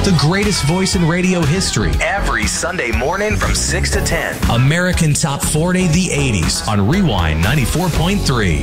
the greatest voice in radio history. Every Sunday morning from 6 to 10. American Top 40, the 80s on Rewind 94.3.